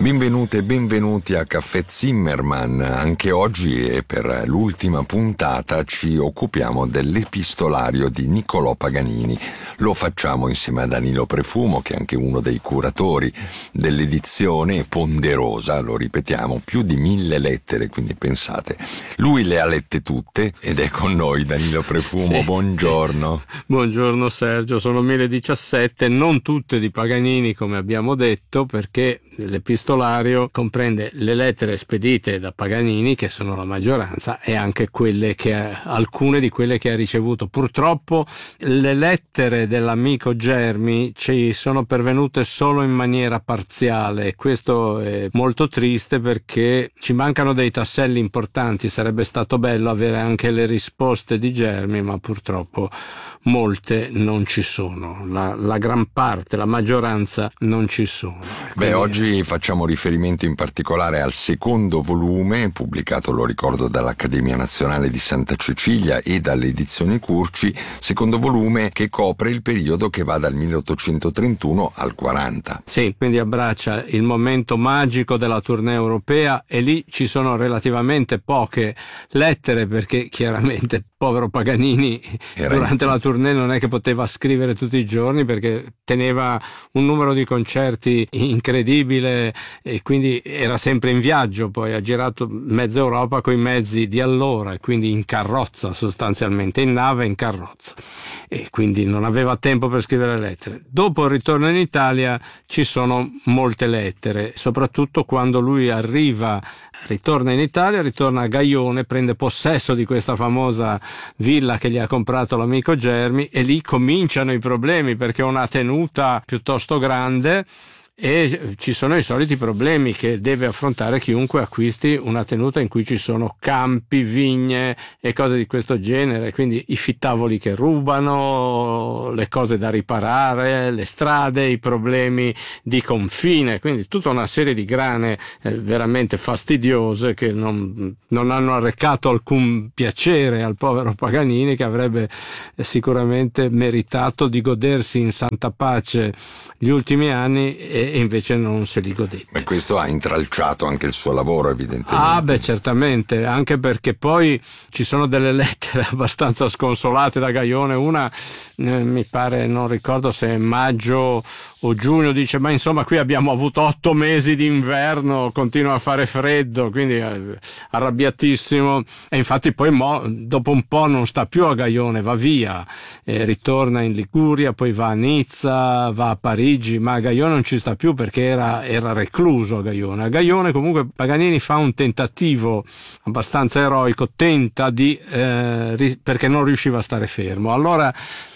Benvenute e benvenuti a Caffè Zimmermann. Anche oggi e per l'ultima puntata ci occupiamo dell'epistolario di Niccolò Paganini. Lo facciamo insieme a Danilo Prefumo, che è anche uno dei curatori dell'edizione ponderosa, lo ripetiamo, più di 1000 lettere, quindi pensate. Lui le ha lette tutte ed è con noi Danilo Prefumo, sì. Buongiorno. Buongiorno Sergio, sono 1017, non tutte di Paganini come abbiamo detto, perché l'epistolario comprende le lettere spedite da Paganini, che sono la maggioranza, e anche alcune di quelle che ha ricevuto. Purtroppo le lettere dell'amico Germi ci sono pervenute solo in maniera parziale, e questo è molto triste perché ci mancano dei tasselli importanti. Sarebbe stato bello avere anche le risposte di Germi, ma purtroppo molte non ci sono, la gran parte, la maggioranza non ci sono. Quindi... oggi facciamo riferimento in particolare al secondo volume, pubblicato, lo ricordo, dall'Accademia Nazionale di Santa Cecilia e dalle edizioni Curci, secondo volume che copre il periodo che va dal 1831 al 40. Sì, quindi abbraccia il momento magico della tournée europea, e lì ci sono relativamente poche lettere perché chiaramente povero Paganini durante la tournée non è che poteva scrivere tutti i giorni, perché teneva un numero di concerti incredibile e quindi era sempre in viaggio. Poi ha girato mezza Europa coi mezzi di allora, e quindi in carrozza, sostanzialmente in nave e in carrozza, e quindi non aveva tempo per scrivere lettere. Dopo il ritorno in Italia ci sono molte lettere, soprattutto quando lui ritorna in Italia, ritorna a Gaione, prende possesso di questa famosa villa che gli ha comprato l'amico Germi, e lì cominciano i problemi, perché è una tenuta piuttosto grande e ci sono i soliti problemi che deve affrontare chiunque acquisti una tenuta in cui ci sono campi, vigne e cose di questo genere, quindi i fittavoli che rubano, le cose da riparare, le strade, i problemi di confine, quindi tutta una serie di grane veramente fastidiose che non hanno arrecato alcun piacere al povero Paganini, che avrebbe sicuramente meritato di godersi in santa pace gli ultimi anni, e invece non se li godette. E questo ha intralciato anche il suo lavoro, evidentemente. Certamente, anche perché poi ci sono delle lettere abbastanza sconsolate da Gaione. Una mi pare, non ricordo se è maggio o giugno, dice: ma insomma qui abbiamo avuto 8 mesi di inverno, continua a fare freddo, quindi arrabbiatissimo, e infatti poi dopo un po' non sta più a Gaione, va via, ritorna in Liguria, poi va a Nizza, va a Parigi, ma a Gaione non ci sta più perché era recluso a Gaione. A Gaione comunque Paganini fa un tentativo abbastanza eroico, tenta perché non riusciva a stare fermo. Allora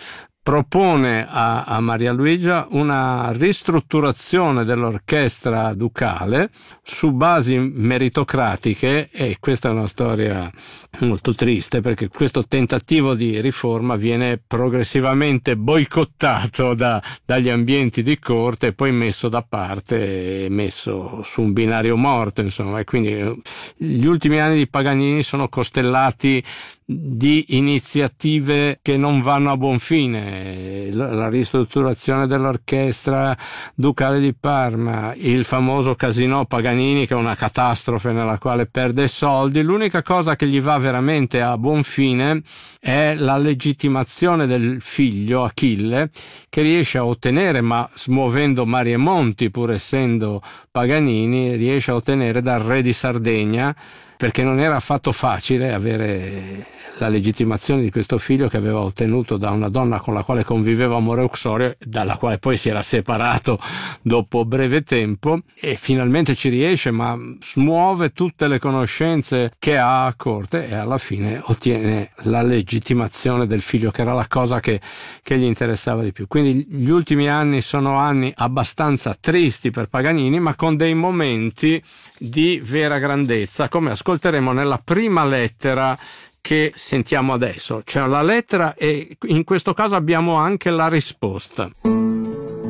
propone a Maria Luigia una ristrutturazione dell'orchestra ducale su basi meritocratiche, e questa è una storia molto triste, perché questo tentativo di riforma viene progressivamente boicottato dagli ambienti di corte e poi messo da parte, messo su un binario morto, insomma. E quindi gli ultimi anni di Paganini sono costellati di iniziative che non vanno a buon fine: la ristrutturazione dell'orchestra ducale di Parma, il famoso Casinò Paganini, che è una catastrofe nella quale perde soldi. L'unica cosa che gli va veramente a buon fine è la legittimazione del figlio Achille, che riesce a ottenere, ma smuovendo mari e monti, pur essendo Paganini, riesce a ottenere dal re di Sardegna, perché non era affatto facile avere la legittimazione di questo figlio, che aveva ottenuto da una donna con la quale conviveva amore uxorio, dalla quale poi si era separato dopo breve tempo, e finalmente ci riesce, ma smuove tutte le conoscenze che ha a corte, e alla fine ottiene la legittimazione del figlio, che era la cosa che gli interessava di più. Quindi gli ultimi anni sono anni abbastanza tristi per Paganini, ma con dei momenti di vera grandezza, come ascolteremo nella prima lettera che sentiamo adesso. C'è la lettera e in questo caso abbiamo anche la risposta.